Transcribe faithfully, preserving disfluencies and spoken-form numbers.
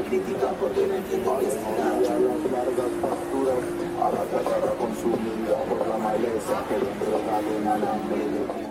critican porque no entienden que es nada. Las largas pasturas a la tierra consumida por la maleza que dentro de un alambre de